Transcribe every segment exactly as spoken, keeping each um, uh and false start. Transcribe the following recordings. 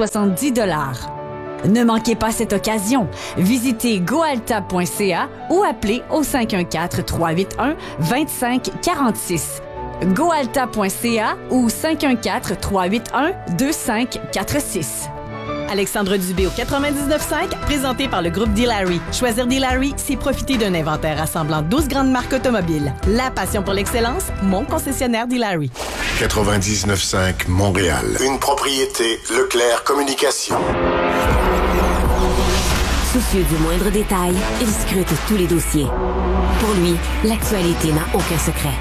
soixante-dix dollars. Ne manquez pas cette occasion. Visitez goalta point c a ou appelez au cinq un quatre, trois huit un, deux cinq quatre six. goalta point c a ou cinq un quatre, trois huit un, deux cinq quatre six. Alexandre Dubé au quatre-vingt-dix-neuf cinq, présenté par le groupe D-Larry. Choisir D-Larry, c'est profiter d'un inventaire rassemblant douze grandes marques automobiles. La passion pour l'excellence, mon concessionnaire D-Larry. quatre-vingt-dix-neuf cinq Montréal. Une propriété Leclerc Communications. Soucieux du moindre détail, il scrute tous les dossiers. Pour lui, l'actualité n'a aucun secret.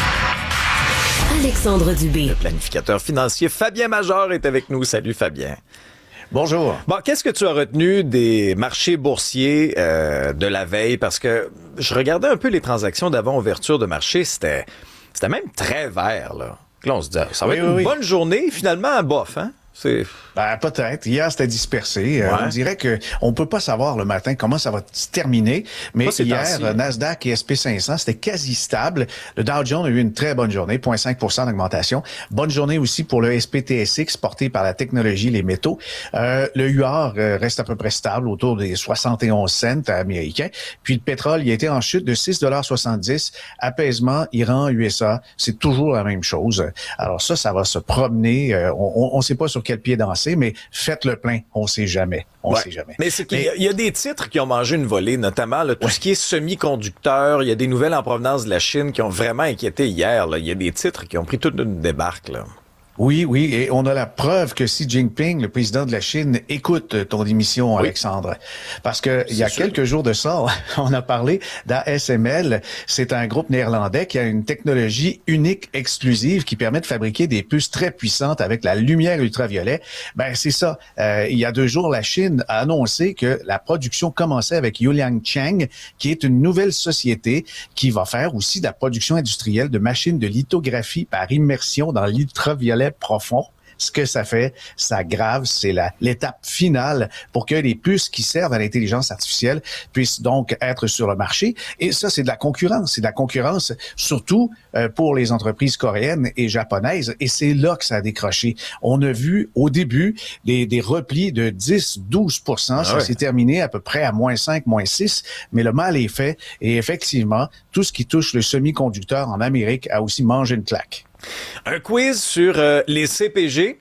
Alexandre Dubé. Le planificateur financier Fabien Major est avec nous. Salut Fabien. Bonjour. Bon, qu'est-ce que tu as retenu des marchés boursiers euh, de la veille? Parce que je regardais un peu les transactions d'avant ouverture de marché, c'était c'était même très vert, là. Là, on se dit, ça va oui, être une oui. bonne journée, finalement, bof, hein? C'est... Ben, peut-être. Hier, c'était dispersé. Ouais. Euh, on dirait que on peut pas savoir le matin comment ça va se terminer. Mais Pas hier, euh, Nasdaq et S and P cinq cents, c'était quasi stable. Le Dow Jones a eu une très bonne journée, zéro virgule cinq pour cent d'augmentation. Bonne journée aussi pour le S P T S X, porté par la technologie, les métaux. Euh, le U R euh, reste à peu près stable, autour des soixante et onze cents américains. Puis le pétrole, il a été en chute de six dollars soixante-dix. Apaisement, Iran, U S A, c'est toujours la même chose. Alors ça, ça va se promener. Euh, on ne sait pas sur quel pied danser, mais faites le plein, on sait jamais. On ouais. sait jamais. Mais c'est qu'il y a, il y a des titres qui ont mangé une volée, notamment là, tout ouais. ce qui est semi-conducteur. Il y a des nouvelles en provenance de la Chine qui ont vraiment inquiété hier. Là. Il y a des titres qui ont pris toute une débarque, là. Oui, oui, et on a la preuve que Xi Jinping, le président de la Chine, écoute ton émission, oui. Alexandre. Parce que il y a sûr. quelques jours de ça, on a parlé d'A S M L. C'est un groupe néerlandais qui a une technologie unique, exclusive, qui permet de fabriquer des puces très puissantes avec la lumière ultraviolet. Ben, c'est ça. Euh, il y a deux jours, la Chine a annoncé que la production commençait avec Yuliang Cheng, qui est une nouvelle société qui va faire aussi de la production industrielle de machines de lithographie par immersion dans l'ultraviolet profond. Ce que ça fait, ça grave, c'est la, l'étape finale pour que les puces qui servent à l'intelligence artificielle puissent donc être sur le marché. Et ça, c'est de la concurrence. C'est de la concurrence surtout euh, pour les entreprises coréennes et japonaises. Et c'est là que ça a décroché. On a vu au début des, des replis de dix à douze pour cent. Ah ça ouais. s'est terminé à peu près à moins cinq, moins six. Mais le mal est fait. Et effectivement, tout ce qui touche le semi-conducteur en Amérique a aussi mangé une claque. Un quiz sur euh, les C P G.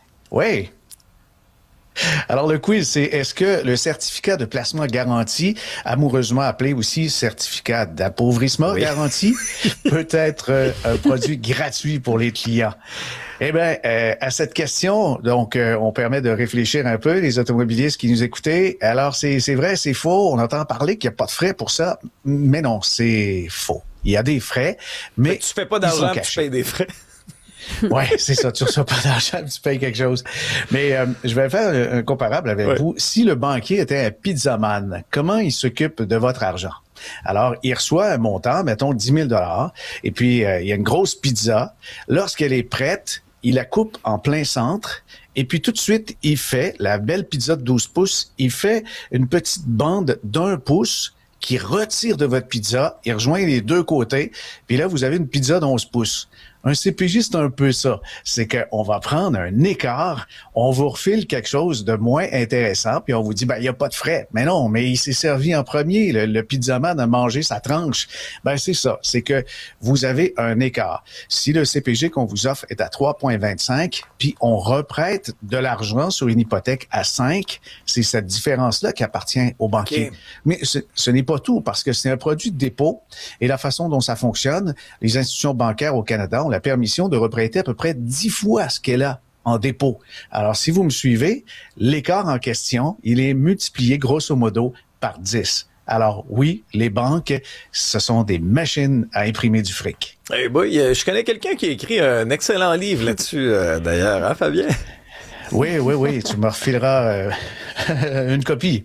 Oui. Alors, le quiz, c'est est-ce que le certificat de placement garanti, amoureusement appelé aussi certificat d'appauvrissement oui. garanti, peut être euh, un produit gratuit pour les clients? Eh bien, euh, à cette question, donc, euh, on permet de réfléchir un peu, les automobilistes qui nous écoutaient. Alors, c'est, c'est vrai, c'est faux. On entend parler qu'il n'y a pas de frais pour ça. Mais non, c'est faux. Il y a des frais, mais tu fais pas d'argent, tu payes des frais. Ouais, c'est ça. Tu reçois pas d'argent, tu payes quelque chose. Mais euh, je vais faire un comparable avec ouais. vous. Si le banquier était un pizzaman, comment il s'occupe de votre argent? Alors, il reçoit un montant, mettons dix mille dollars, et puis euh, il y a une grosse pizza. Lorsqu'elle est prête, il la coupe en plein centre. Et puis tout de suite, il fait la belle pizza de douze pouces. Il fait une petite bande d'un pouce qui retire de votre pizza, il rejoint les deux côtés, puis là, vous avez une pizza d'onze pouces. Un C P J, c'est un peu ça. C'est qu'on va prendre un écart, on vous refile quelque chose de moins intéressant, puis on vous dit, ben, il n'y a pas de frais. Mais non, mais il s'est servi en premier. Le, le pizzaman a mangé sa tranche. Ben, c'est ça. C'est que vous avez un écart. Si le C P J qu'on vous offre est à trois virgule vingt-cinq, puis on reprête de l'argent sur une hypothèque à cinq, c'est cette différence-là qui appartient au banquier. Okay. Mais ce, ce n'est pas tout, parce que c'est un produit de dépôt, et la façon dont ça fonctionne, les institutions bancaires au Canada ont la permission de reprêter à peu près dix fois ce qu'elle a en dépôt. Alors, si vous me suivez, l'écart en question, il est multiplié grosso modo par dix. Alors oui, les banques, ce sont des machines à imprimer du fric. Eh hey boy, je connais quelqu'un qui a écrit un excellent livre là-dessus, euh, d'ailleurs, hein, Fabien? Oui, oui, oui, tu me refileras euh, une copie.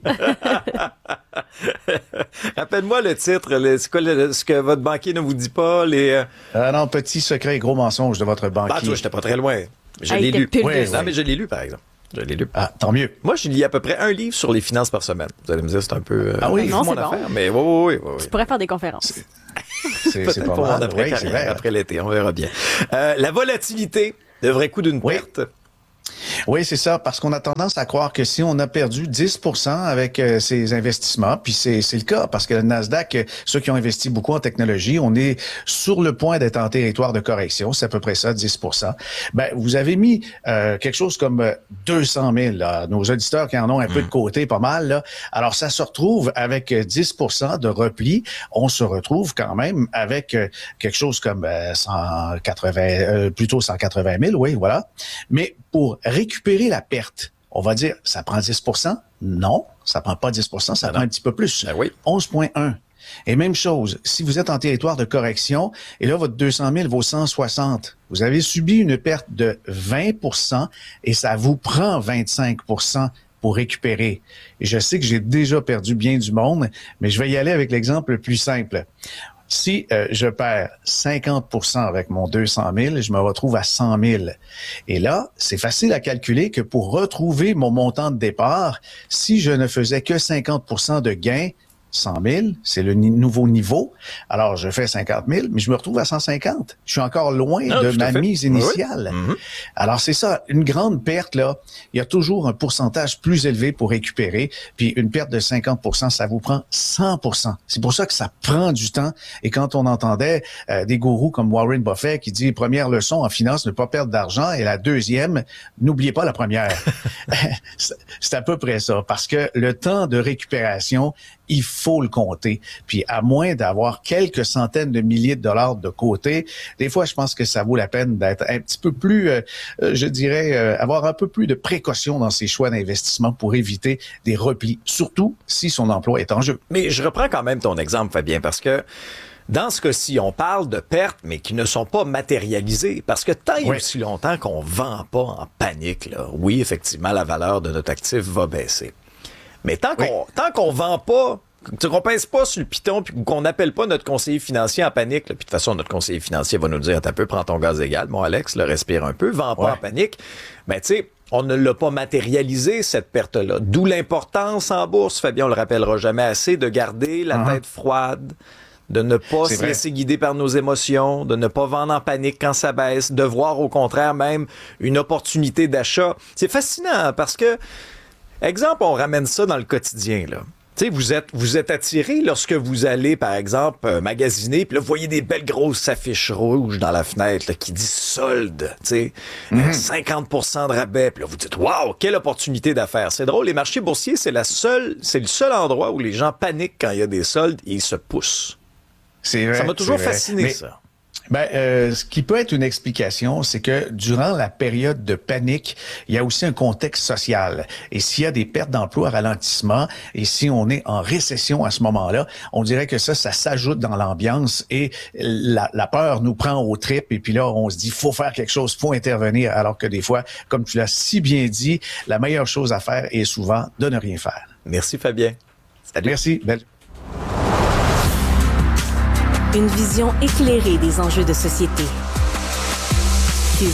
Rappelle-moi le titre, le, c'est quoi le, ce que votre banquier ne vous dit pas, les... Euh... Ah non, petit secret et gros mensonge de votre banquier. Ah, tu vois, j'étais pas très loin. Je ah, l'ai lu. Oui, oui. Non, oui. mais je l'ai lu, par exemple. Je l'ai lu. Ah, tant mieux. Moi, je lis à peu près un livre sur les finances par semaine. Vous allez me dire, c'est un peu... Euh, ah oui, non, mon c'est affaire, bon. mais oui, oui, oui, oui. Tu pourrais faire des conférences. C'est, c'est, c'est pas mal. Après, oui, c'est vrai. Après l'été, on verra bien. Euh, la volatilité, le vrai coup d'une oui. perte... Oui, c'est ça, parce qu'on a tendance à croire que si on a perdu dix pour cent avec euh, ces investissements, puis c'est, c'est le cas, parce que le Nasdaq, euh, ceux qui ont investi beaucoup en technologie, on est sur le point d'être en territoire de correction, c'est à peu près ça, dix pour cent. Ben, vous avez mis euh, quelque chose comme euh, deux cent mille, là, nos auditeurs qui en ont un mmh. peu de côté, pas mal, là. Alors, ça se retrouve avec euh, dix pour cent de repli. On se retrouve quand même avec euh, quelque chose comme euh, cent quatre-vingts, euh, plutôt cent quatre-vingt mille, oui, voilà. Mais pour récupérer la perte, on va dire, ça prend dix pour cent? Non, ça prend pas dix pour cent, ça ah prend non. un petit peu plus. Ben oui. onze virgule un. Et même chose, si vous êtes en territoire de correction, et là, votre deux cent mille vaut cent soixante, vous avez subi une perte de vingt pour cent et ça vous prend vingt-cinq pour cent pour récupérer. Et je sais que j'ai déjà perdu bien du monde, mais je vais y aller avec l'exemple le plus simple. Si euh, je perds cinquante pour cent avec mon deux cent mille, je me retrouve à cent mille. Et là, c'est facile à calculer que pour retrouver mon montant de départ, si je ne faisais que cinquante pour cent de gain, cent mille, c'est le ni- nouveau niveau. Alors, je fais cinquante mille, mais je me retrouve à cent cinquante. Je suis encore loin non, de ma mise initiale. Oui. Mm-hmm. Alors, c'est ça, une grande perte, là, il y a toujours un pourcentage plus élevé pour récupérer, puis une perte de cinquante pour cent, ça vous prend cent pour cent. C'est pour ça que ça prend du temps. Et quand on entendait euh, des gourous comme Warren Buffett qui dit « Première leçon en finance, ne pas perdre d'argent », et la deuxième, n'oubliez pas la première. C'est à peu près ça, parce que le temps de récupération, il faut le compter. Puis à moins d'avoir quelques centaines de milliers de dollars de côté, des fois, je pense que ça vaut la peine d'être un petit peu plus, euh, je dirais, euh, avoir un peu plus de précaution dans ses choix d'investissement pour éviter des replis, surtout si son emploi est en jeu. Mais je reprends quand même ton exemple, Fabien, parce que dans ce cas-ci, on parle de pertes, mais qui ne sont pas matérialisées. Parce que tant et oui. aussi longtemps qu'on vend pas en panique, là, oui, effectivement, la valeur de notre actif va baisser. Mais tant qu'on oui. tant qu'on vend pas, qu'on pèse pas sur le piton puis qu'on n'appelle pas notre conseiller financier en panique, là, puis de toute façon, notre conseiller financier va nous dire, t'as peu, prends ton gaz égal, mon Alex, le respire un peu, vends pas ouais. en panique. Ben, tu sais, on ne l'a pas matérialisé, cette perte-là. D'où l'importance en bourse, Fabien, on le rappellera jamais assez, de garder la uh-huh. tête froide, de ne pas C'est se vrai. laisser guider par nos émotions, de ne pas vendre en panique quand ça baisse, de voir au contraire même une opportunité d'achat. C'est fascinant parce que, exemple, on ramène ça dans le quotidien, là. Tu sais, vous êtes, vous êtes attiré lorsque vous allez, par exemple, euh, magasiner, puis là, vous voyez des belles grosses affiches rouges dans la fenêtre là, qui disent solde, tu sais, mm-hmm. euh, cinquante pour cent de rabais. Puis là, vous dites, waouh, quelle opportunité d'affaires. C'est drôle, les marchés boursiers, c'est la seule, c'est le seul endroit où les gens paniquent quand il y a des soldes et ils se poussent. C'est vrai. Ça m'a toujours c'est fasciné, Mais... ça. Ben, euh, ce qui peut être une explication, c'est que durant la période de panique, il y a aussi un contexte social. Et s'il y a des pertes d'emploi, ralentissement, et si on est en récession à ce moment-là, on dirait que ça, ça s'ajoute dans l'ambiance et la, la peur nous prend aux tripes. Et puis là, on se dit, faut faire quelque chose, faut intervenir. Alors que des fois, comme tu l'as si bien dit, la meilleure chose à faire est souvent de ne rien faire. Merci, Fabien. Salut. Merci. Belle. Une vision éclairée des enjeux de société. Cube.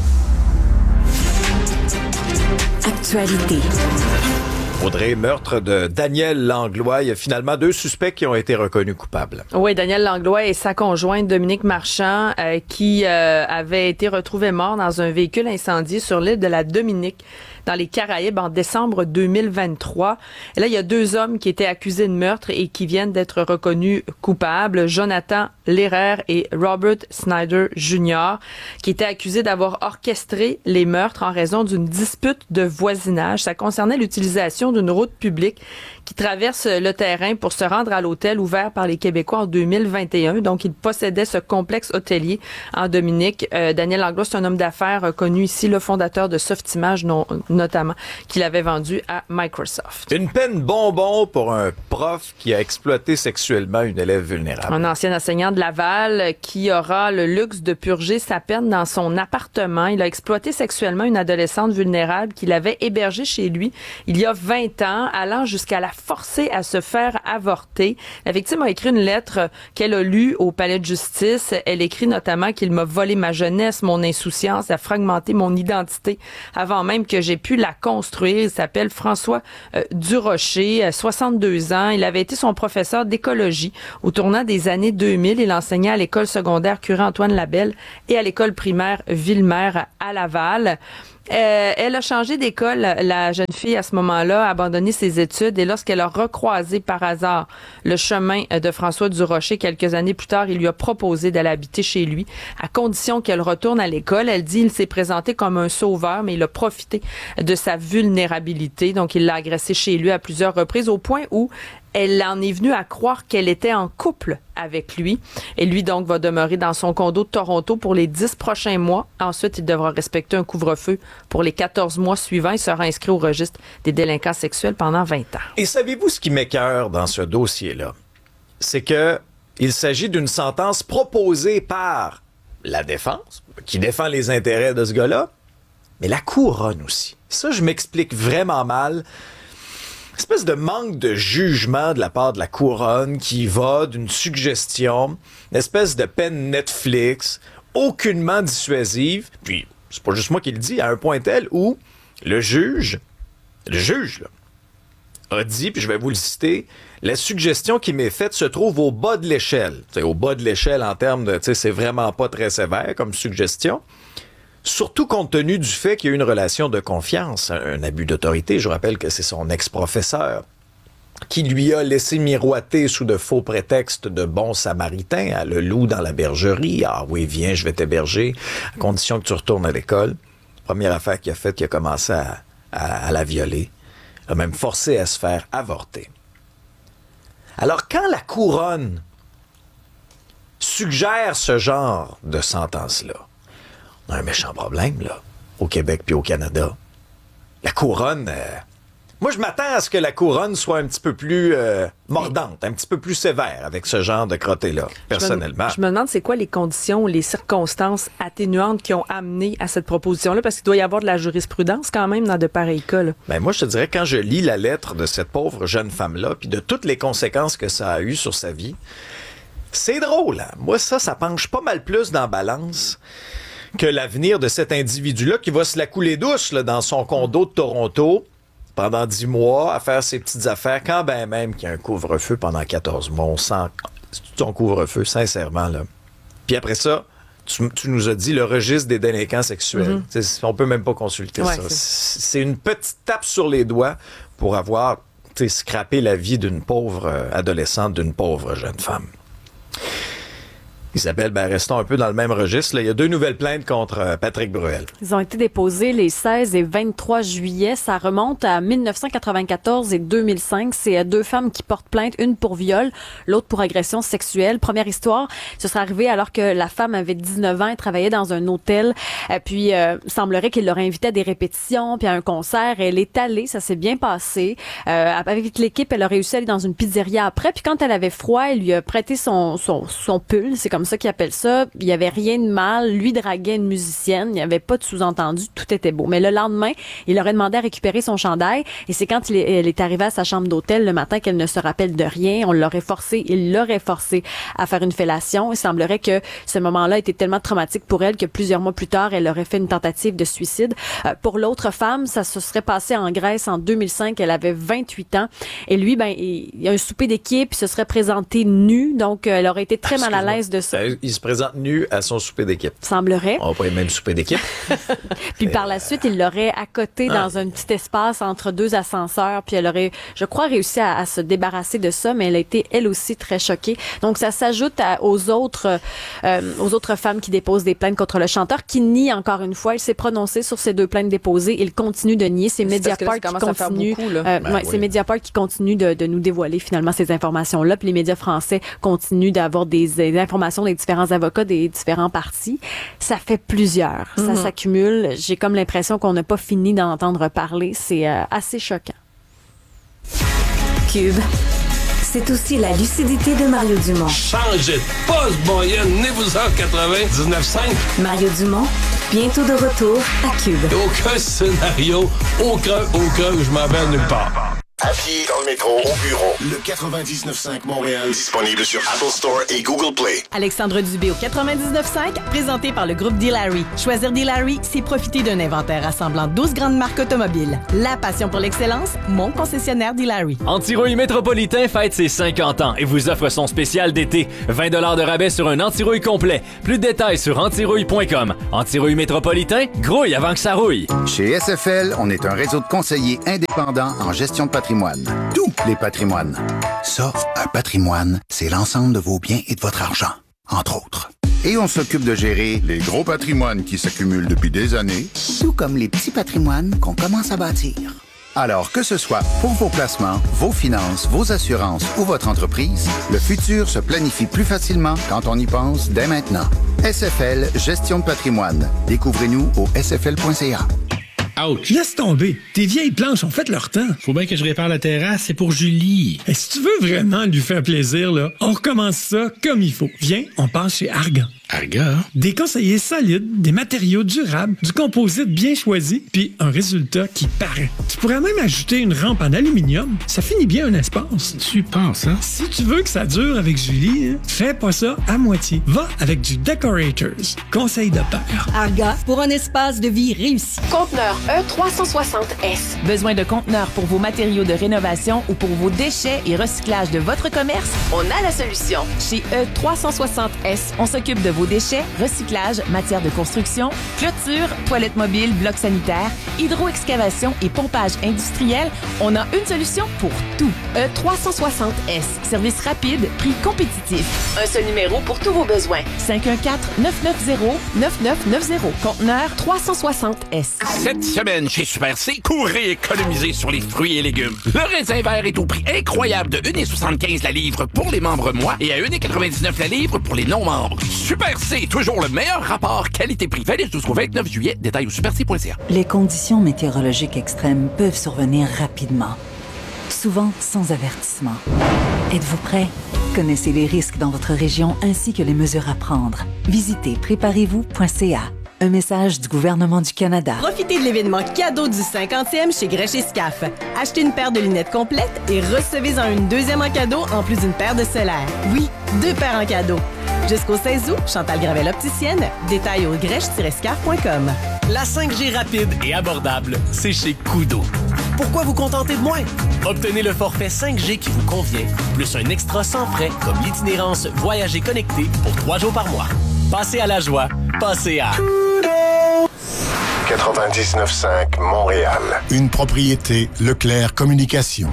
Actualité. Audrey, meurtre de Daniel Langlois. Il y a finalement deux suspects qui ont été reconnus coupables. Oui, Daniel Langlois et sa conjointe Dominique Marchand euh, qui euh, avaient été retrouvés morts dans un véhicule incendié sur l'île de la Dominique dans les Caraïbes en décembre deux mille vingt-trois. Et là, il y a deux hommes qui étaient accusés de meurtre et qui viennent d'être reconnus coupables. Jonathan Lehrer et Robert Snyder Junior, qui étaient accusés d'avoir orchestré les meurtres en raison d'une dispute de voisinage. Ça concernait l'utilisation d'une route publique qui traverse le terrain pour se rendre à l'hôtel ouvert par les Québécois en deux mille vingt et un. Donc, il possédait ce complexe hôtelier en Dominique. Euh, Daniel Langlois, c'est un homme d'affaires connu ici, le fondateur de Softimage, non, notamment, qu'il avait vendu à Microsoft. Une peine bonbon pour un prof qui a exploité sexuellement une élève vulnérable. Un ancien enseignant de Laval qui aura le luxe de purger sa peine dans son appartement. Il a exploité sexuellement une adolescente vulnérable qu'il avait hébergée chez lui il y a vingt ans, allant jusqu'à la forcer à se faire avorter. La victime a écrit une lettre qu'elle a lue au palais de justice. Elle écrit notamment qu'il m'a volé ma jeunesse, mon insouciance, a fragmenté mon identité avant même que j'ai pu la construire. Il s'appelle François euh, Durocher, soixante-deux ans. Il avait été son professeur d'écologie au tournant des années deux mille. Il enseignait à l'école secondaire Curé-Antoine Labelle et à l'école primaire Ville-Mère à Laval. Euh, elle a changé d'école, la jeune fille, à ce moment-là, a abandonné ses études et lorsqu'elle a recroisé par hasard le chemin de François Durocher quelques années plus tard, il lui a proposé d'aller habiter chez lui à condition qu'elle retourne à l'école. Elle dit il s'est présenté comme un sauveur, mais il a profité de sa vulnérabilité. Donc, il l'a agressé chez lui à plusieurs reprises au point où elle en est venue à croire qu'elle était en couple avec lui. Et lui, donc, va demeurer dans son condo de Toronto pour les dix prochains mois. Ensuite, il devra respecter un couvre-feu pour les quatorze mois suivants. Il sera inscrit au registre des délinquants sexuels pendant vingt ans. Et savez-vous ce qui m'écoeure dans ce dossier-là? C'est que il s'agit d'une sentence proposée par la défense, qui défend les intérêts de ce gars-là, mais la couronne aussi. Ça, je m'explique vraiment mal. Une espèce de manque de jugement de la part de la couronne qui va d'une suggestion, une espèce de peine Netflix, aucunement dissuasive. Puis, c'est pas juste moi qui le dis, à un point tel où le juge, le juge, là, a dit, puis je vais vous le citer, la suggestion qui m'est faite se trouve au bas de l'échelle. T'sais, au bas de l'échelle en termes de, tu sais, c'est vraiment pas très sévère comme suggestion. Surtout compte tenu du fait qu'il y a eu une relation de confiance, un abus d'autorité. Je rappelle que c'est son ex-professeur qui lui a laissé miroiter sous de faux prétextes de bon samaritain, à le loup dans la bergerie. Ah oui, viens, je vais t'héberger, à condition que tu retournes à l'école. Première affaire qu'il a faite, qu'il a commencé à, à, à la violer, a même forcé à se faire avorter. Alors, quand la couronne suggère ce genre de sentence-là, on a un méchant problème, là, au Québec puis au Canada. La couronne... Euh, moi, je m'attends à ce que la couronne soit un petit peu plus euh, mordante, un petit peu plus sévère avec ce genre de crotté-là, personnellement. Je me, je me demande c'est quoi les conditions ou les circonstances atténuantes qui ont amené à cette proposition-là, parce qu'il doit y avoir de la jurisprudence quand même dans de pareils cas. Là. Ben moi, je te dirais, quand je lis la lettre de cette pauvre jeune femme-là, puis de toutes les conséquences que ça a eu sur sa vie, c'est drôle. Hein? Moi, ça, ça penche pas mal plus dans la balance que l'avenir de cet individu-là qui va se la couler douce là, dans son condo de Toronto pendant dix mois à faire ses petites affaires, quand ben même qu'il y a un couvre-feu pendant quatorze mois. On sent son couvre-feu, sincèrement. Là. Puis après ça, tu, tu nous as dit le registre des délinquants sexuels. Mm-hmm. On peut même pas consulter ouais, ça. C'est... c'est une petite tape sur les doigts pour avoir scrappé la vie d'une pauvre adolescente, d'une pauvre jeune femme. Isabelle, ben restons un peu dans le même registre. Là. Il y a deux nouvelles plaintes contre euh, Patrick Bruel. Ils ont été déposés les seize et vingt-trois juillet. Ça remonte à dix-neuf cent quatre-vingt-quatorze et deux mille cinq. C'est deux femmes qui portent plainte, une pour viol, l'autre pour agression sexuelle. Première histoire, ce serait arrivé alors que la femme avait dix-neuf ans et travaillait dans un hôtel. Et puis, euh, semblerait qu'il l'aurait invitée à des répétitions puis à un concert. Elle est allée, ça s'est bien passé. Euh, avec l'équipe, elle a réussi à aller dans une pizzeria après. Puis quand elle avait froid, elle lui a prêté son, son, son pull. C'est comme ça qu'ils appellent ça. Il y avait rien de mal. Lui draguait une musicienne. Il n'y avait pas de sous-entendu. Tout était beau. Mais le lendemain, il aurait demandé à récupérer son chandail. Et c'est quand il est, elle est arrivée à sa chambre d'hôtel le matin qu'elle ne se rappelle de rien. On l'aurait forcé, il l'aurait forcé à faire une fellation. Il semblerait que ce moment-là était tellement traumatique pour elle que plusieurs mois plus tard, elle aurait fait une tentative de suicide. Euh, pour l'autre femme, ça se serait passé en Grèce en deux mille cinq. Elle avait vingt-huit ans. Et lui, ben, il, il y a un souper d'équipe. Il se serait présenté nu. Donc, elle aurait été très mal à l'aise de ça. Il se présente nu à son souper d'équipe. Semblerait. On va pas même souper d'équipe. Puis par la suite, il l'aurait accoté ah. dans un petit espace entre deux ascenseurs. Puis elle aurait, je crois, réussi à, à se débarrasser de ça, mais elle a été, elle aussi, très choquée. Donc, ça s'ajoute à, aux autres euh, aux autres femmes qui déposent des plaintes contre le chanteur, qui nie encore une fois. Il s'est prononcé sur ces deux plaintes déposées. Il continue de nier. C'est Mediapart qui continue. Beaucoup, euh, ben ouais, oui. C'est Mediapart qui continue de, de nous dévoiler finalement ces informations-là. Puis les médias français continuent d'avoir des, des informations des différents avocats des différents partis. Ça fait plusieurs. Mm-hmm. Ça s'accumule. J'ai comme l'impression qu'on n'a pas fini d'en entendre parler. C'est euh, assez choquant. Cube, c'est aussi la lucidité de Mario Dumont. Changez de poste, boyenne. Venez-vous-en quatre-vingt-dix-neuf cinq. Mario Dumont, bientôt de retour à Cube. Aucun scénario, aucun, aucun, je m'en vais nulle part. À pied, dans le métro, au bureau. Le quatre-vingt-dix-neuf cinq Montréal. Disponible sur Apple Store et Google Play. Alexandre Dubé au quatre-vingt-dix-neuf cinq, présenté par le groupe D-Larry. Choisir D-Larry, c'est profiter d'un inventaire rassemblant douze grandes marques automobiles. La passion pour l'excellence, mon concessionnaire D-Larry. Antirouille Métropolitain fête ses cinquante ans et vous offre son spécial d'été. vingt dollars de rabais sur un antirouille complet. Plus de détails sur antirouille point com. Antirouille Métropolitain, grouille avant que ça rouille. Chez S F L, on est un réseau de conseillers indépendants en gestion de patrimoine. Tous les patrimoines. Ça, un patrimoine, c'est l'ensemble de vos biens et de votre argent, entre autres. Et on s'occupe de gérer les gros patrimoines qui s'accumulent depuis des années, tout comme les petits patrimoines qu'on commence à bâtir. Alors que ce soit pour vos placements, vos finances, vos assurances ou votre entreprise, le futur se planifie plus facilement quand on y pense dès maintenant. S F L Gestion de patrimoine. Découvrez-nous au s f l point c a. Ouch! Laisse tomber. Tes vieilles planches ont fait leur temps. Faut bien que je répare la terrasse, c'est pour Julie. Et si tu veux vraiment lui faire plaisir, là, on recommence ça comme il faut. Viens, on passe chez Argan. Argan? Des conseillers solides, des matériaux durables, du composite bien choisi, puis un résultat qui paraît. Tu pourrais même ajouter une rampe en aluminium. Ça finit bien un espace. Tu penses, hein? Si tu veux que ça dure avec Julie, hein, fais pas ça à moitié. Va avec du Decorators. Conseil de père. Arga, pour un espace de vie réussi. Conteneur E trois cent soixante S. Besoin de conteneurs pour vos matériaux de rénovation ou pour vos déchets et recyclage de votre commerce? On a la solution. Chez E trois cent soixante S, on s'occupe de vos déchets, recyclage, matière de construction, clôture, toilettes mobiles, blocs sanitaires, hydro-excavation et pompage industriel. On a une solution pour tout. E trois cent soixante S. Service rapide, prix compétitif. Un seul numéro pour tous vos besoins. cinq un quatre, neuf neuf zéro, neuf neuf neuf zéro. Conteneur trois cent soixante S. Cette semaine, chez Super C, courez économiser sur les fruits et légumes. Le raisin vert est au prix incroyable de un virgule soixante-quinze la livre pour les membres mois et à un virgule quatre-vingt-dix-neuf la livre pour les non-membres. Super C, toujours le meilleur rapport qualité-prix. Valide jusqu'au vingt-neuf juillet. Détails au super c point c a. Les conditions météorologiques extrêmes peuvent survenir rapidement, souvent sans avertissement. Êtes-vous prêt? Connaissez les risques dans votre région ainsi que les mesures à prendre. Visitez préparez vous point c a. Un message du gouvernement du Canada. Profitez de l'événement cadeau du cinquantième chez Grèche et Scaf. Achetez une paire de lunettes complètes et recevez-en une deuxième en cadeau en plus d'une paire de solaires. Oui, deux paires en cadeau. Jusqu'au seize août, Chantal Gravel opticienne. Détails au grèche tiret scaf point com. La cinq G rapide et abordable, c'est chez Koodo. Pourquoi vous contenter de moins? Obtenez le forfait cinq G qui vous convient, plus un extra sans frais comme l'itinérance Voyager connecté pour trois jours par mois. Passez à la joie, passez à quatre-vingt-dix-neuf cinq Montréal. Une propriété Leclerc Communication.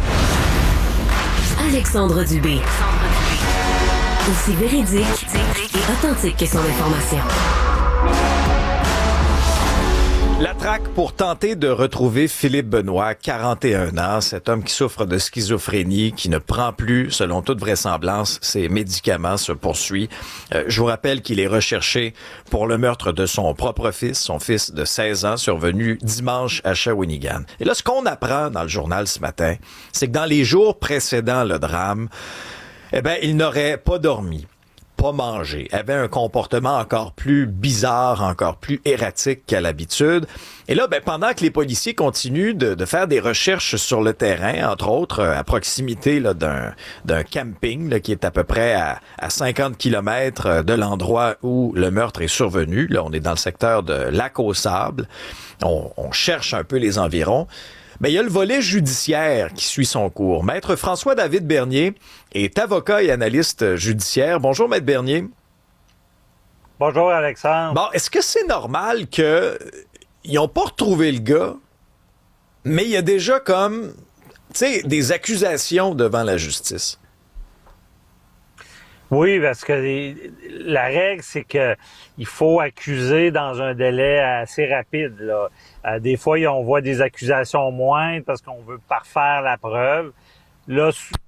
Alexandre Dubé. Aussi véridique et authentique que son information. La traque pour tenter de retrouver Philippe Benoît, quarante et un ans, cet homme qui souffre de schizophrénie, qui ne prend plus, selon toute vraisemblance, ses médicaments, se poursuit. Euh, je vous rappelle qu'il est recherché pour le meurtre de son propre fils, son fils de seize ans, survenu dimanche à Shawinigan. Et là, ce qu'on apprend dans le journal ce matin, c'est que dans les jours précédant le drame, eh ben, il n'aurait pas dormi, pas mangé, avait un comportement encore plus bizarre, encore plus erratique qu'à l'habitude. Et là, ben, pendant que les policiers continuent de, de faire des recherches sur le terrain, entre autres à proximité là, d'un, d'un camping là, qui est à peu près à, à cinquante kilomètres de l'endroit où le meurtre est survenu, là, on est dans le secteur de Lac-aux-Sables, on, on cherche un peu les environs. Mais il y a le volet judiciaire qui suit son cours. Maître François-David Bernier est avocat et analyste judiciaire. Bonjour, Maître Bernier. Bonjour, Alexandre. Bon, est-ce que c'est normal que ils n'ont pas retrouvé le gars, mais il y a déjà comme, tu sais, des accusations devant la justice? Oui, parce que les, la règle, c'est que il faut accuser dans un délai assez rapide, là. Euh, des fois, on voit des accusations moindres parce qu'on veut parfaire la preuve. Là,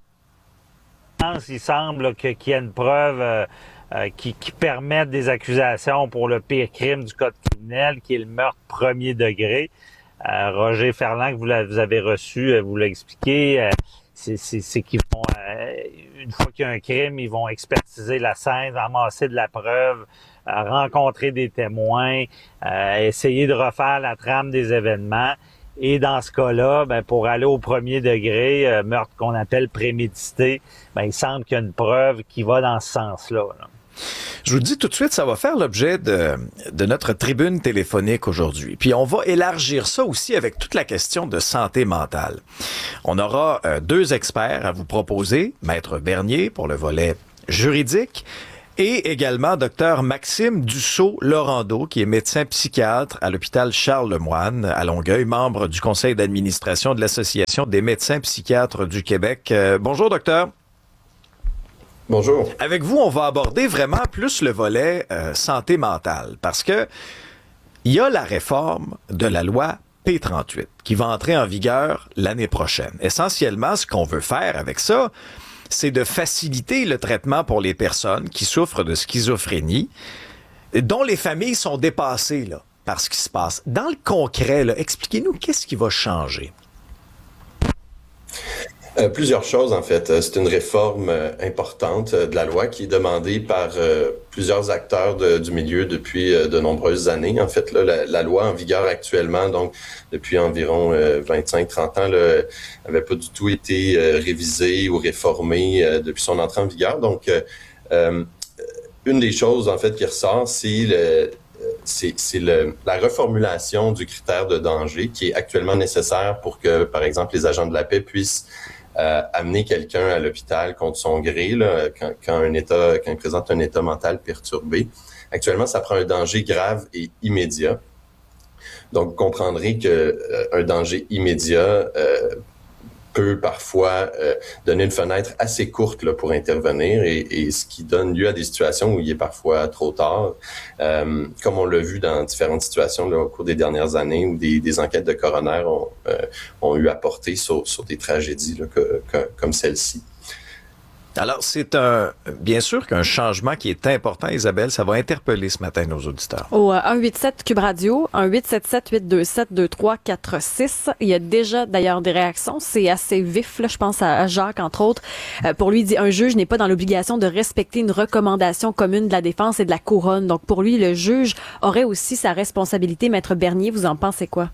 il semble que, qu'il y a une preuve euh, euh, qui, qui permette des accusations pour le pire crime du code criminel, qui est le meurtre premier degré. Euh, Roger Ferland, que vous, la, vous avez reçu, euh, vous l'a expliqué, euh, c'est, c'est, c'est qu'ils vont, euh, une fois qu'il y a un crime, ils vont expertiser la scène, ramasser de la preuve, euh, rencontrer des témoins, euh, essayer de refaire la trame des événements. Et dans ce cas-là, ben, pour aller au premier degré, euh, meurtre qu'on appelle prémédité, ben, il semble qu'il y a une preuve qui va dans ce sens-là. Là. Je vous dis tout de suite, ça va faire l'objet de, de notre tribune téléphonique aujourd'hui. Puis on va élargir ça aussi avec toute la question de santé mentale. On aura euh, deux experts à vous proposer, Maître Bernier pour le volet juridique, et également Dr Maxime Dussault-Laurando, qui est médecin psychiatre à l'hôpital Charles-Lemoine à Longueuil, membre du conseil d'administration de l'Association des médecins psychiatres du Québec. Euh, bonjour, docteur. Bonjour. Avec vous, on va aborder vraiment plus le volet euh, santé mentale, parce que il y a la réforme de la loi P trente-huit qui va entrer en vigueur l'année prochaine. Essentiellement, ce qu'on veut faire avec ça, c'est de faciliter le traitement pour les personnes qui souffrent de schizophrénie, dont les familles sont dépassées là, par ce qui se passe. Dans le concret, là, expliquez-nous qu'est-ce qui va changer. Euh, plusieurs choses, en fait. C'est une réforme euh, importante euh, de la loi qui est demandée par euh, plusieurs acteurs de, du milieu depuis euh, de nombreuses années. En fait, là, la, la loi en vigueur actuellement, donc depuis environ euh, vingt-cinq trente ans, là, avait pas du tout été euh, révisée ou réformée euh, depuis son entrée en vigueur. Donc, euh, euh, une des choses, en fait, qui ressort, c'est le c'est, c'est le, la reformulation du critère de danger qui est actuellement nécessaire pour que, par exemple, les agents de la paix puissent Euh, amener quelqu'un à l'hôpital contre son gré là, quand, quand un état, quand il présente un état mental perturbé. Actuellement, ça prend un danger grave et immédiat. Donc, vous comprendrez que euh, un danger immédiat euh, peut parfois euh, donner une fenêtre assez courte là, pour intervenir et, et ce qui donne lieu à des situations où il est parfois trop tard, euh, comme on l'a vu dans différentes situations là, au cours des dernières années où des, des enquêtes de coroner ont, euh, ont eu à porter sur, sur des tragédies là, que, que, comme celle-ci. Alors, c'est un, bien sûr qu'un changement qui est important, Isabelle, ça va interpeller ce matin nos auditeurs. Au euh, un huit sept Cube Radio, un huit sept sept huit deux sept deux trois quatre six. Il y a déjà d'ailleurs des réactions. C'est assez vif, là. Je pense à, à Jacques, entre autres. Euh, pour lui, il dit, un juge n'est pas dans l'obligation de respecter une recommandation commune de la défense et de la couronne. Donc, pour lui, le juge aurait aussi sa responsabilité. Maître Bernier, vous en pensez quoi?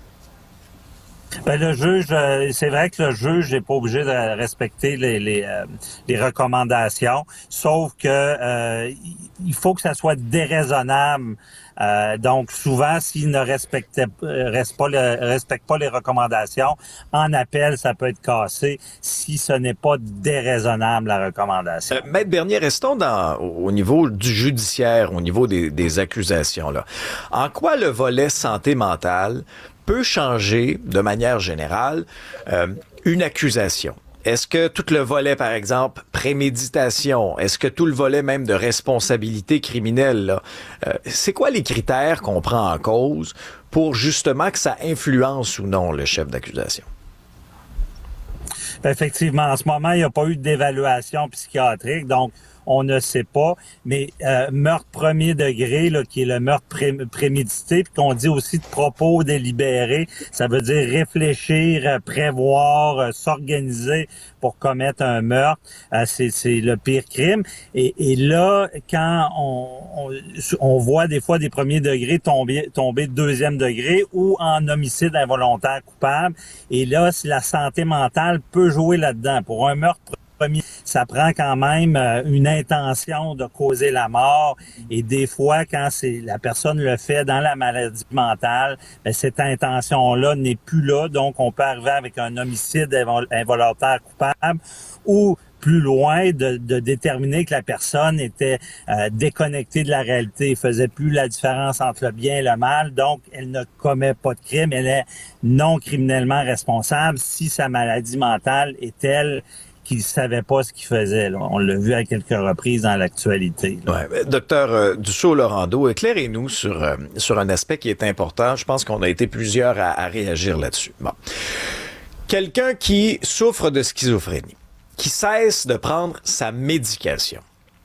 Ben, le juge, euh, c'est vrai que le juge n'est pas obligé de respecter les les, euh, les recommandations, sauf que euh, il faut que ça soit déraisonnable. Euh, donc, souvent, s'il ne respectait reste pas le, respecte pas les recommandations, en appel, ça peut être cassé si ce n'est pas déraisonnable, la recommandation. Euh, Maître Bernier, restons dans, au niveau du judiciaire, au niveau des, des accusations, là. En quoi le volet santé mentale peut changer, de manière générale, euh, une accusation? Est-ce que tout le volet, par exemple, préméditation, est-ce que tout le volet même de responsabilité criminelle, là, euh, c'est quoi les critères qu'on prend en cause pour justement que ça influence ou non le chef d'accusation? Effectivement, en ce moment, il n'y a pas eu d'évaluation psychiatrique, donc on ne sait pas, mais euh, meurtre premier degré, là, qui est le meurtre pré- prémédité, puis qu'on dit aussi de propos délibérés, ça veut dire réfléchir, prévoir, euh, s'organiser pour commettre un meurtre, euh, c'est, c'est le pire crime. Et, et là, quand on, on, on voit des fois des premiers degrés tomber, tomber deuxième degré ou en homicide involontaire coupable, et là, si la santé mentale peut jouer là-dedans. Pour un meurtre premier, ça prend quand même euh, une intention de causer la mort et des fois, quand c'est la personne le fait dans la maladie mentale, ben, cette intention-là n'est plus là, donc on peut arriver avec un homicide invol- involontaire coupable ou plus loin de, de déterminer que la personne était euh, déconnectée de la réalité, faisait plus la différence entre le bien et le mal, donc elle ne commet pas de crime, elle est non criminellement responsable si sa maladie mentale est telle qu'il savait pas ce qu'il faisait. Là. On l'a vu à quelques reprises dans l'actualité. Ouais, docteur euh, Dussault-Laurando, éclairez-nous sur euh, sur un aspect qui est important. Je pense qu'on a été plusieurs à, à réagir là-dessus. Bon. Quelqu'un qui souffre de schizophrénie, qui cesse de prendre sa médication.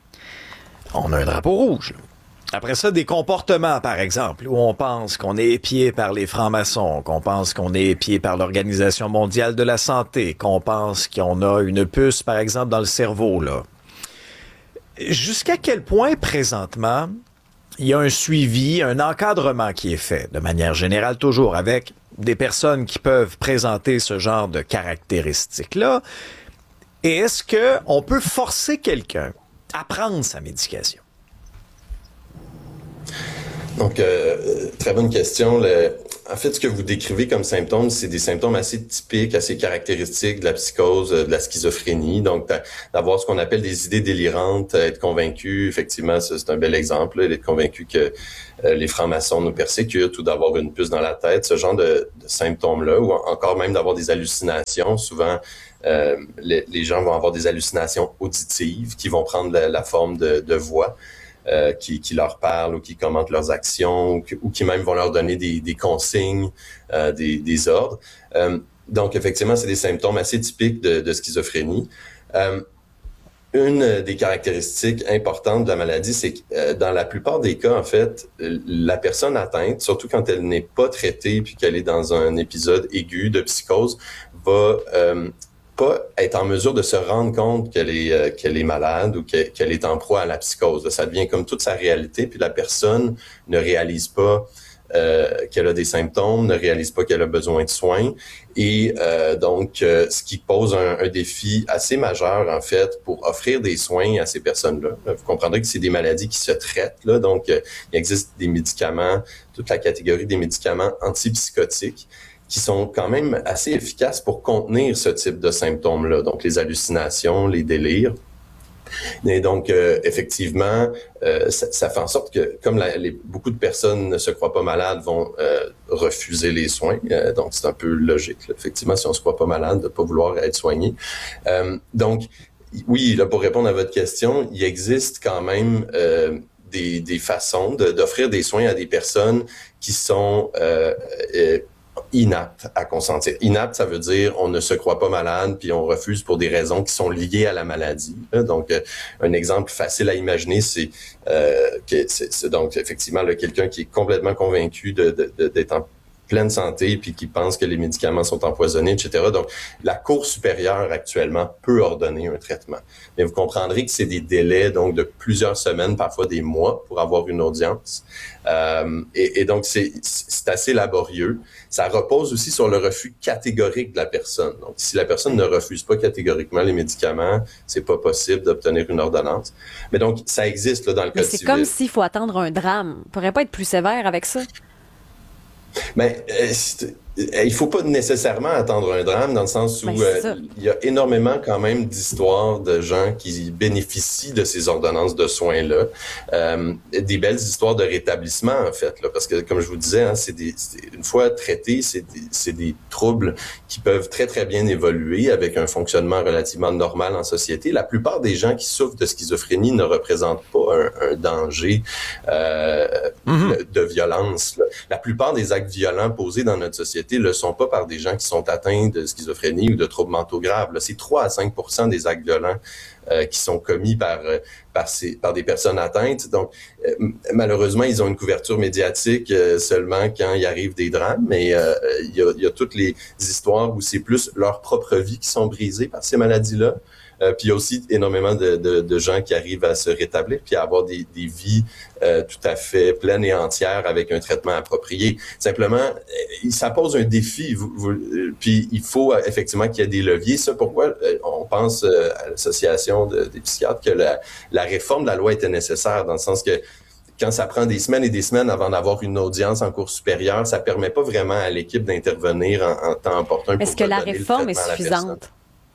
On a un drapeau rouge. Après ça, des comportements, par exemple, où on pense qu'on est épié par les francs-maçons, qu'on pense qu'on est épié par l'Organisation mondiale de la santé, qu'on pense qu'on a une puce, par exemple, dans le cerveau, là. Jusqu'à quel point, présentement, il y a un suivi, un encadrement qui est fait, de manière générale toujours, avec des personnes qui peuvent présenter ce genre de caractéristiques-là. Et est-ce qu'on peut forcer quelqu'un à prendre sa médication? Donc, euh, très bonne question. Le, en fait, ce que vous décrivez comme symptômes, c'est des symptômes assez typiques, assez caractéristiques de la psychose, de la schizophrénie. Donc, d'avoir ce qu'on appelle des idées délirantes, être convaincu, effectivement, c'est un bel exemple, là, d'être convaincu que euh, les francs-maçons nous persécutent ou d'avoir une puce dans la tête, ce genre de, de symptômes-là, ou encore même d'avoir des hallucinations. Souvent, euh, les, les gens vont avoir des hallucinations auditives qui vont prendre la, la forme de, de voix. Euh, qui, qui leur parlent ou qui commentent leurs actions ou, que, ou qui même vont leur donner des, des consignes, euh, des, des ordres. Euh, donc, effectivement, c'est des symptômes assez typiques de, de schizophrénie. Euh, une des caractéristiques importantes de la maladie, c'est que euh, dans la plupart des cas, en fait, la personne atteinte, surtout quand elle n'est pas traitée puis qu'elle est dans un épisode aigu de psychose, va... Euh, pas être en mesure de se rendre compte qu'elle est euh, qu'elle est malade ou qu'elle, qu'elle est en proie à la psychose. Là, ça devient comme toute sa réalité, puis la personne ne réalise pas euh, qu'elle a des symptômes, ne réalise pas qu'elle a besoin de soins, et euh, donc euh, ce qui pose un, un défi assez majeur en fait pour offrir des soins à ces personnes-là. Vous comprendrez que c'est des maladies qui se traitent, là, donc euh, il existe des médicaments, toute la catégorie des médicaments antipsychotiques, qui sont quand même assez efficaces pour contenir ce type de symptômes-là, donc les hallucinations, les délires. Et donc, euh, effectivement, euh, ça, ça fait en sorte que, comme la, les, beaucoup de personnes ne se croient pas malades, vont euh, refuser les soins. Euh, donc, c'est un peu logique, là. Effectivement, si on se croit pas malade, de pas vouloir être soigné. Euh, donc, oui, là, pour répondre à votre question, il existe quand même euh, des, des façons de, d'offrir des soins à des personnes qui sont euh, euh, inaptes à consentir. Inapte, ça veut dire on ne se croit pas malade puis on refuse pour des raisons qui sont liées à la maladie. Donc, euh, un exemple facile à imaginer, c'est euh, que c'est, c'est donc effectivement là, quelqu'un qui est complètement convaincu de, de, de, d'être en pleine santé puis qui pense que les médicaments sont empoisonnés, et cetera. Donc, la Cour supérieure actuellement peut ordonner un traitement. Mais vous comprendrez que c'est des délais donc de plusieurs semaines, parfois des mois, pour avoir une audience. Euh, et, et donc, c'est, c'est assez laborieux. Ça repose aussi sur le refus catégorique de la personne. Donc, si la personne ne refuse pas catégoriquement les médicaments, c'est pas possible d'obtenir une ordonnance. Mais donc, ça existe là, dans le Mais code c'est civil. comme s'il faut attendre un drame. On pourrait pas être plus sévère avec ça? Ben, euh, il faut pas nécessairement attendre un drame dans le sens où euh, il y a énormément quand même d'histoires de gens qui bénéficient de ces ordonnances de soins-là. Euh, des belles histoires de rétablissement, en fait, là, parce que comme je vous disais, hein, c'est des, c'est, une fois traités, c'est des, c'est des troubles qui peuvent très, très bien évoluer avec un fonctionnement relativement normal en société. La plupart des gens qui souffrent de schizophrénie ne représentent pas un, un danger euh, mm-hmm. de, de violence, là. La plupart des actes violents posés dans notre société ne le sont pas par des gens qui sont atteints de schizophrénie ou de troubles mentaux graves. Là, c'est trois à cinq pour cent des actes violents euh, qui sont commis par euh, par, ces, par des personnes atteintes. Donc, euh, malheureusement, ils ont une couverture médiatique euh, seulement quand il arrive des drames. Mais euh, il y a, il y a toutes les histoires où c'est plus leur propre vie qui sont brisées par ces maladies-là. Euh, puis il y a aussi énormément de, de, de gens qui arrivent à se rétablir puis à avoir des, des vies euh, tout à fait pleines et entières avec un traitement approprié. Simplement, euh, ça pose un défi. Vous, vous, euh, puis il faut euh, effectivement qu'il y ait des leviers. C'est pourquoi euh, on pense euh, à l'association de, des psychiatres que la, la réforme de la loi était nécessaire dans le sens que quand ça prend des semaines et des semaines avant d'avoir une audience en cour supérieure, ça permet pas vraiment à l'équipe d'intervenir en, en temps opportun. Est-ce que la réforme est suffisante?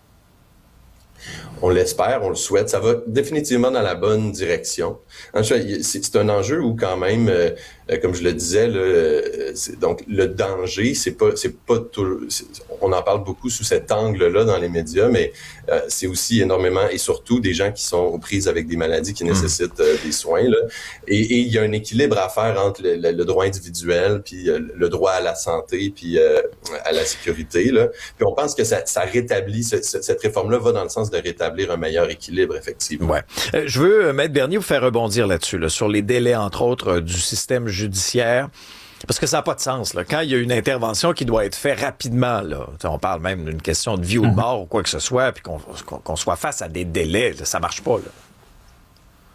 On l'espère, on le souhaite. Ça va définitivement dans la bonne direction. En fait, c'est, c'est un enjeu où quand même, euh, comme je le disais, là, c'est, donc le danger, c'est pas, c'est pas tout. C'est, on en parle beaucoup sous cet angle-là dans les médias, mais euh, c'est aussi énormément et surtout des gens qui sont aux prises avec des maladies qui nécessitent euh, des soins. Là. Et, et il y a un équilibre à faire entre le, le, le droit individuel, puis euh, le droit à la santé, puis euh, à la sécurité. Là. Puis on pense que ça, ça rétablit, ce, ce, cette réforme-là va dans le sens de rétablir un meilleur équilibre, effectivement. Ouais. Euh, je veux, Maître Bernier, vous faire rebondir là-dessus, là, sur les délais, entre autres, euh, du système judiciaire. Parce que ça n'a pas de sens. Là. Quand il y a une intervention qui doit être faite rapidement, là, on parle même d'une question de vie ou de mort ou quoi que ce soit, puis qu'on, qu'on, qu'on soit face à des délais, là, ça marche pas. Là.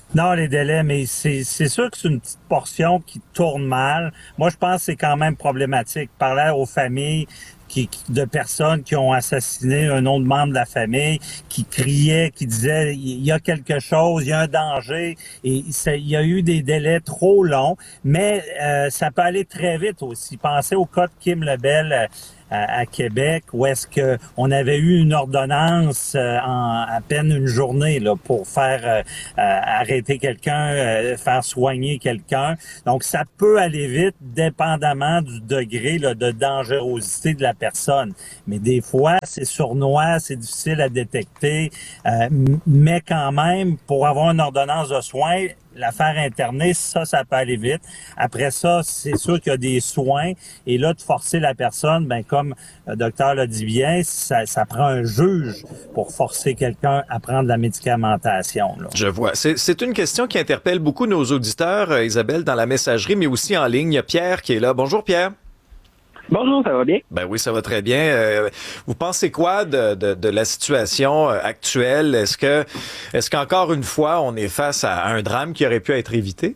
Non, les délais, mais c'est, c'est sûr que c'est une petite portion qui tourne mal. Moi, je pense que c'est quand même problématique. Parler aux familles qui, de personnes qui ont assassiné un autre membre de la famille, qui criaient, qui disaient il y a quelque chose, il y a un danger, et ça, il y a eu des délais trop longs, mais euh, ça peut aller très vite aussi. Pensez au cas de Kim Lebel euh, à, à Québec, où est-ce que on avait eu une ordonnance euh, en à peine une journée là pour faire euh, euh, arrêter quelqu'un, euh, faire soigner quelqu'un. Donc ça peut aller vite, dépendamment du degré là, de dangerosité de la personne. Mais des fois, c'est sournois, c'est difficile à détecter, euh, mais quand même, pour avoir une ordonnance de soins, la faire interner, ça, ça peut aller vite. Après ça, c'est sûr qu'il y a des soins. Et là, de forcer la personne, ben comme le docteur l'a dit bien, ça, ça prend un juge pour forcer quelqu'un à prendre la médicamentation. Là. Je vois. C'est, c'est une question qui interpelle beaucoup nos auditeurs, euh, Isabelle, dans la messagerie, mais aussi en ligne. Il y a Pierre qui est là. Bonjour, Pierre. Bonjour, ça va bien? Ben oui, ça va très bien. Euh, vous pensez quoi de, de, de la situation actuelle? Est-ce que, est-ce qu'encore une fois, on est face à un drame qui aurait pu être évité?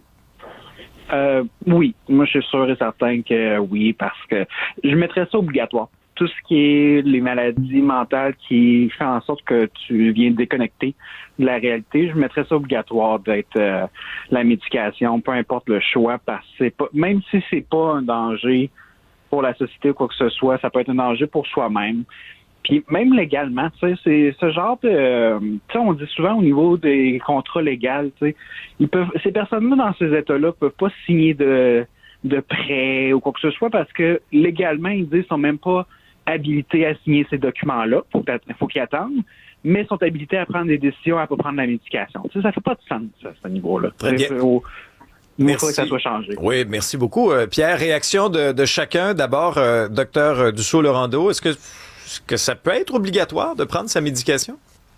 Euh, oui, moi je suis sûr et certain que oui, parce que je mettrais ça obligatoire. Tout ce qui est les maladies mentales qui fait en sorte que tu viens déconnecter de la réalité, je mettrais ça obligatoire d'être euh, la médication, peu importe le choix, parce que c'est pas, même si c'est pas un danger pour la société ou quoi que ce soit, ça peut être un danger pour soi-même. Puis même légalement, tu sais, c'est ce genre de... Euh, tu sais, on dit souvent au niveau des contrats légaux, tu sais, ils peuvent, ces personnes-là dans ces états-là peuvent pas signer de, de prêt ou quoi que ce soit parce que légalement, ils disent qu'ils sont même pas habilités à signer ces documents-là. Faut, faut qu'ils attendent, mais sont habilités à prendre des décisions, à pas prendre la médication. Tu sais, ça fait pas de sens, à ce niveau-là. Très bien. Faut, Merci. Il faut que ça soit changé. Oui, merci beaucoup. Euh, Pierre, réaction de, de chacun. D'abord, euh, docteur Dussault-Laurendeau, est-ce que, est-ce que ça peut être obligatoire de prendre sa médication?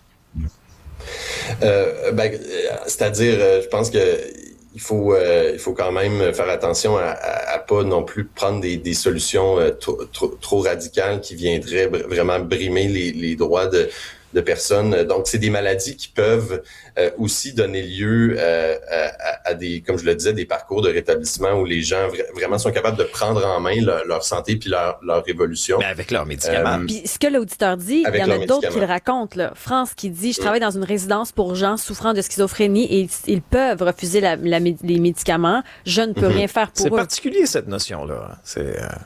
Euh, ben, c'est-à-dire, euh, je pense que il faut, euh, il faut quand même faire attention à, à, à pas non plus prendre des, des solutions euh, trop, trop, trop radicales qui viendraient br- vraiment brimer les, les droits de de personnes. Donc, c'est des maladies qui peuvent euh, aussi donner lieu euh, à, à des, comme je le disais, des parcours de rétablissement où les gens vra- vraiment sont capables de prendre en main leur, leur santé puis leur, leur évolution. Mais avec leurs médicaments. Euh, puis ce que l'auditeur dit, il y en a d'autres qui le racontent. Là. France qui dit, je travaille mmh. dans une résidence pour gens souffrant de schizophrénie et ils, ils peuvent refuser la, la, les médicaments. Je ne peux mmh. rien faire pour c'est eux. C'est particulier, cette notion-là. C'est... Euh...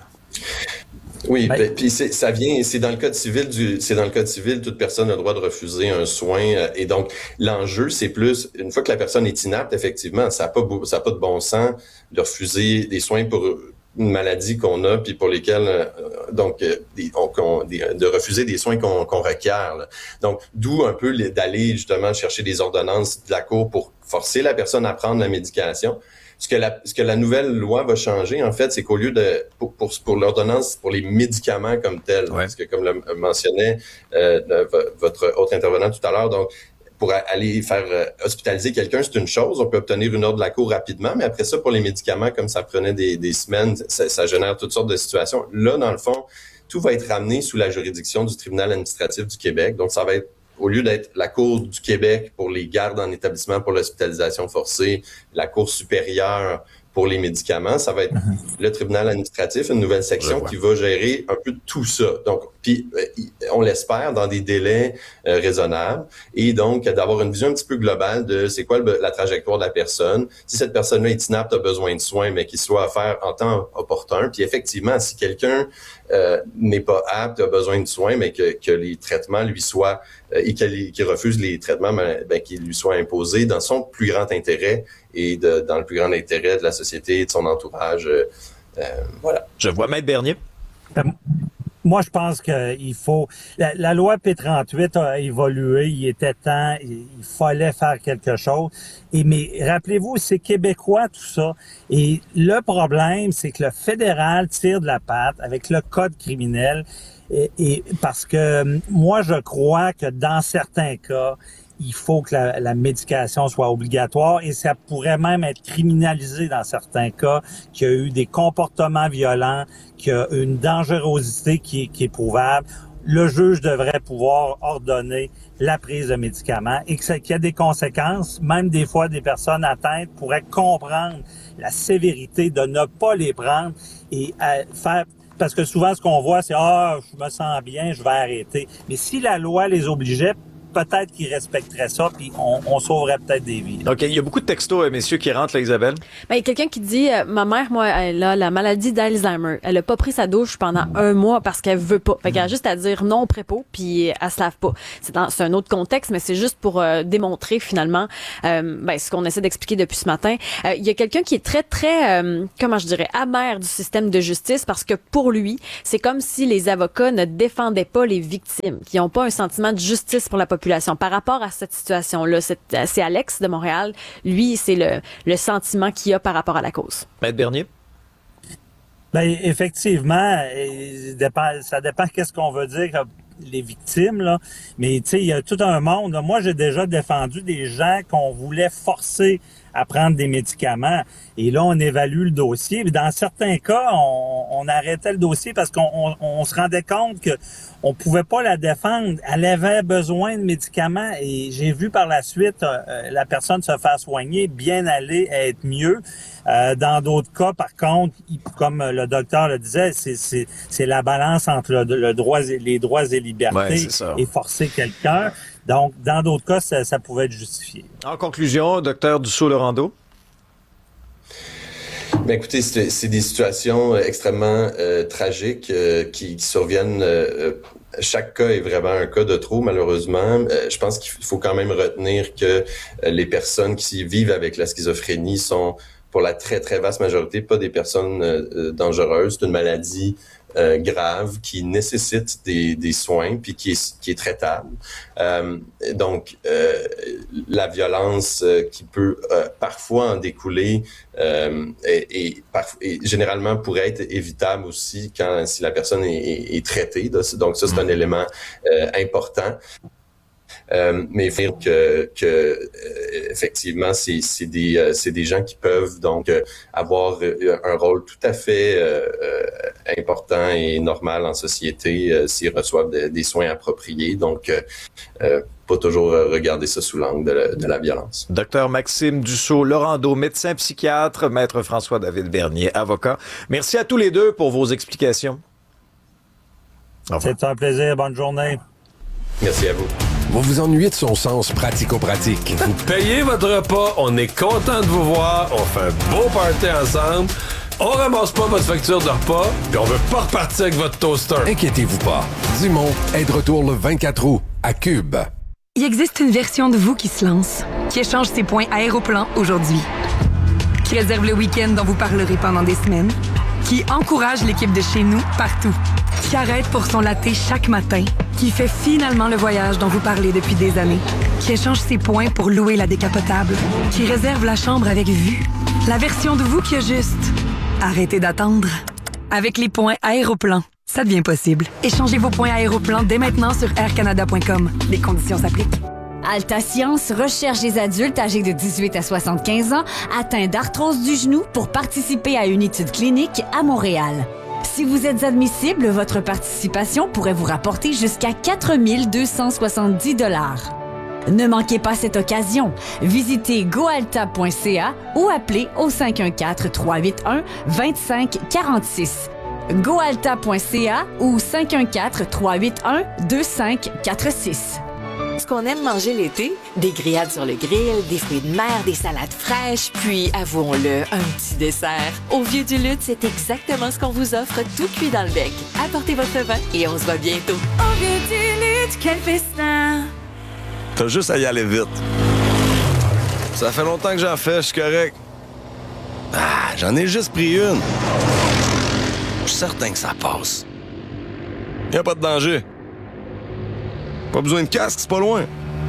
Oui, ben, puis c'est, ça vient, c'est dans le code civil du, c'est dans le code civil, toute personne a le droit de refuser un soin, euh, et donc l'enjeu, c'est plus une fois que la personne est inapte, effectivement, ça n'a pas, ça a pas de bon sens de refuser des soins pour une maladie qu'on a, puis pour lesquelles, euh, donc, euh, des, on, qu'on, des, de refuser des soins qu'on, qu'on requiert. Là. Donc, d'où un peu les, d'aller justement chercher des ordonnances de la Cour pour forcer la personne à prendre la médication. Ce que la, ce que la nouvelle loi va changer, en fait, c'est qu'au lieu de, pour, pour, pour l'ordonnance, pour les médicaments comme tels, ouais. parce que comme le mentionnait euh, votre autre intervenant tout à l'heure, donc, pour aller faire euh, hospitaliser quelqu'un, c'est une chose, on peut obtenir une ordre de la Cour rapidement, mais après ça, pour les médicaments, comme ça prenait des, des semaines, ça, ça génère toutes sortes de situations. Là, dans le fond, tout va être ramené sous la juridiction du tribunal administratif du Québec, donc ça va être au lieu d'être la Cour du Québec pour les gardes en établissement pour l'hospitalisation forcée, la Cour supérieure pour les médicaments, ça va être mm-hmm. le tribunal administratif, une nouvelle section qui va gérer un peu tout ça. Donc, puis on l'espère dans des délais euh, raisonnables et donc d'avoir une vision un petit peu globale de c'est quoi le, la trajectoire de la personne. Si cette personne-là est inapte, a besoin de soins, mais qu'il soit offert en temps opportun. Puis effectivement, si quelqu'un euh, n'est pas apte, a besoin de soins, mais que, que les traitements lui soient euh, et qu'il, qu'il refuse les traitements, ben, ben, qu'ils lui soient imposés dans son plus grand intérêt et de, dans le plus grand intérêt de la société et de son entourage. Euh, euh, voilà. Je vois Maître Bernier. Euh, moi, je pense qu'il faut... La, la loi P trente-huit a évolué, il était temps, il, il fallait faire quelque chose. Et mais rappelez-vous, c'est québécois tout ça. Et le problème, c'est que le fédéral tire de la patte avec le code criminel. Et, et parce que moi, je crois que dans certains cas, il faut que la, la médication soit obligatoire et ça pourrait même être criminalisé dans certains cas, qu'il y a eu des comportements violents, qu'il y a une dangerosité qui est, qui est prouvable. le juge devrait pouvoir ordonner la prise de médicaments et que ça, qu'il y a des conséquences. Même des fois, des personnes atteintes pourraient comprendre la sévérité de ne pas les prendre et euh, faire... Parce que souvent, ce qu'on voit, c'est « Ah, je me sens bien, je vais arrêter ». Mais si la loi les obligeait, peut-être qu'ils respecteraient ça, puis on, on sauverait peut-être des vies. OK. Il y a beaucoup de textos, euh, messieurs, qui rentrent, là, Isabelle. Ben, il y a quelqu'un qui dit, euh, ma mère, moi, elle a la maladie d'Alzheimer. Elle a pas pris sa douche pendant un mois parce qu'elle veut pas. Fait qu'elle a juste à dire non au prépo, puis elle se lave pas. C'est, dans, c'est un autre contexte, mais c'est juste pour euh, démontrer, finalement, euh, ben, ce qu'on essaie d'expliquer depuis ce matin. Euh, il y a quelqu'un qui est très, très, euh, comment je dirais, amer du système de justice parce que pour lui, c'est comme si les avocats ne défendaient pas les victimes, qui n'ont pas un sentiment de justice pour la population. Par rapport à cette situation-là, c'est, c'est Alex de Montréal. Lui, c'est le, le sentiment qu'il a par rapport à la cause. Maître Bernier? Ben effectivement, il dépend, ça dépend qu'est-ce qu'on veut dire comme les victimes, là. Mais tu sais, il y a tout un monde. Là. Moi, j'ai déjà défendu des gens qu'on voulait forcer à prendre des médicaments. Et là, on évalue le dossier. Mais dans certains cas, on, on arrêtait le dossier parce qu'on on, on se rendait compte que on pouvait pas la défendre. Elle avait besoin de médicaments. Et j'ai vu par la suite euh, la personne se faire soigner, bien aller, être mieux. Euh, dans d'autres cas, par contre, il, comme le docteur le disait, c'est, c'est, c'est la balance entre le, le droit, les droits et libertés ouais, et forcer quelqu'un. Donc, dans d'autres cas, ça, ça pouvait être justifié. En conclusion, docteur Dussault-Laurando? Ben écoutez, c'est, c'est des situations extrêmement euh, tragiques euh, qui, qui surviennent. Euh, chaque cas est vraiment un cas de trop, malheureusement. Euh, je pense qu'il faut quand même retenir que euh, les personnes qui vivent avec la schizophrénie sont, pour la très, très vaste majorité, pas des personnes euh, dangereuses. C'est une maladie euh, grave qui nécessite des, des soins puis qui est, qui est traitable. Euh, donc, euh, la violence euh, qui peut euh, parfois en découler euh, et, et, et généralement pourrait être évitable aussi quand si la personne est, est, est traitée. Donc, ça, c'est un élément euh, important. Euh, mais il faut dire que, que euh, effectivement, c'est, c'est des euh, c'est des gens qui peuvent donc euh, avoir euh, un rôle tout à fait euh, euh, important et normal en société euh, s'ils reçoivent de, des soins appropriés. Donc, euh, euh, pas toujours regarder ça sous l'angle de la, de la violence. Docteur Maxime Dussault-Laurando, médecin psychiatre, Maître François-David Bernier, avocat. Merci à tous les deux pour vos explications. C'est un plaisir. Bonne journée. Merci à vous. Vous vous ennuyez de son sens pratico-pratique. Vous payez votre repas, on est content de vous voir, on fait un beau party ensemble, on ramasse pas votre facture de repas, puis on veut pas repartir avec votre toaster. Inquiétez-vous pas. Dumont est de retour le vingt-quatre août à Cube. Il existe une version de vous qui se lance, qui échange ses points Aéroplan aujourd'hui, qui réserve le week-end dont vous parlerez pendant des semaines, qui encourage l'équipe de chez nous partout, qui arrête pour son latte chaque matin, qui fait finalement le voyage dont vous parlez depuis des années, qui échange ses points pour louer la décapotable, qui réserve la chambre avec vue. La version de vous qui a juste arrêtez d'attendre. Avec les points Aéroplan, ça devient possible. Échangez vos points Aéroplan dès maintenant sur air canada point com. Les conditions s'appliquent. Alta Science recherche des adultes âgés de dix-huit à soixante-quinze ans atteints d'arthrose du genou pour participer à une étude clinique à Montréal. Si vous êtes admissible, votre participation pourrait vous rapporter jusqu'à quatre mille deux cent soixante-dix dollars. Ne manquez pas cette occasion. Visitez goalta point c a ou appelez au cinq un quatre, trois huit un, deux cinq quatre six. goalta point c a ou cinq un quatre, trois huit un, deux cinq quatre six. Ce qu'on aime manger l'été, des grillades sur le grill, des fruits de mer, des salades fraîches, puis, avouons-le, un petit dessert. Au Vieux du Lutte, c'est exactement ce qu'on vous offre, tout cuit dans le bec. Apportez votre vin et on se voit bientôt. Au Vieux du Lutte, quel festin! T'as juste à y aller vite. Ça fait longtemps que j'en fais, je suis correct. Ah, j'en ai juste pris une. Je suis certain que ça passe. Y a pas de danger. Pas besoin de casque, c'est pas loin.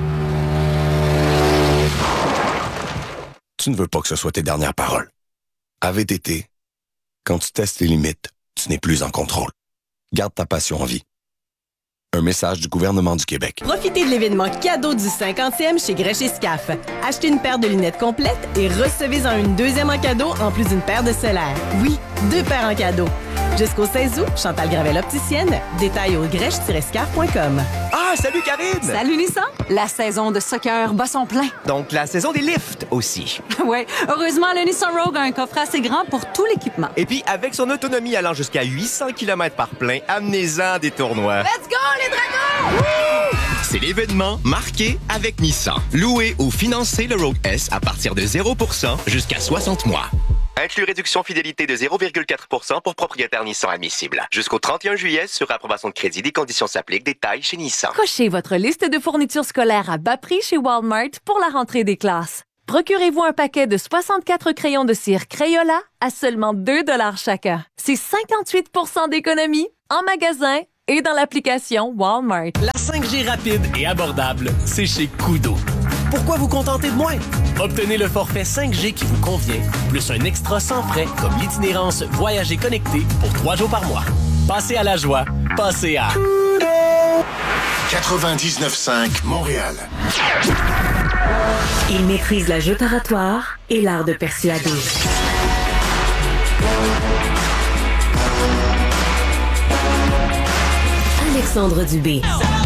Tu ne veux pas que ce soit tes dernières paroles. À V T T, quand tu testes les limites, tu n'es plus en contrôle. Garde ta passion en vie. Un message du gouvernement du Québec. Profitez de l'événement cadeau du cinquantième chez Grèche et Scaf. Achetez une paire de lunettes complètes et recevez-en une deuxième en cadeau en plus d'une paire de solaires. Oui, deux paires en cadeau. Jusqu'au seize août, Chantal Gravel opticienne. Détails au grèche tiret scaf point com. Ah, salut Karine! Salut Nissan! La saison de soccer bat son plein. Donc la saison des lifts aussi. Ouais, heureusement, le Nissan Rogue a un coffre assez grand pour tout l'équipement. Et puis, avec son autonomie allant jusqu'à huit cents kilomètres par plein, amenez-en des tournois. Let's go, les dragons! Woo! C'est l'événement marqué avec Nissan. Louez ou financez le Rogue S à partir de zéro pour cent jusqu'à soixante mois. Inclus réduction fidélité de zéro virgule quatre pour cent pour propriétaire Nissan admissible. Jusqu'au trente et un juillet, sur approbation de crédit, des conditions s'appliquent. Détails chez Nissan. Cochez votre liste de fournitures scolaires à bas prix chez Walmart pour la rentrée des classes. Procurez-vous un paquet de soixante-quatre crayons de cire Crayola à seulement deux dollars chacun. C'est cinquante-huit pour cent d'économie en magasin et dans l'application Walmart. La cinq G rapide et abordable, c'est chez Koodo. Pourquoi vous contenter de moins? Obtenez le forfait cinq G qui vous convient, plus un extra sans frais comme l'itinérance Voyager connecté pour trois jours par mois. Passez à la joie, passez à quatre-vingt-dix-neuf cinq Montréal. Il maîtrise la jute oratoire et l'art de persuader. Alexandre Dubé.